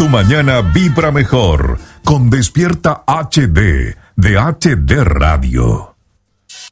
Tu mañana vibra mejor con Despierta HD de HD Radio.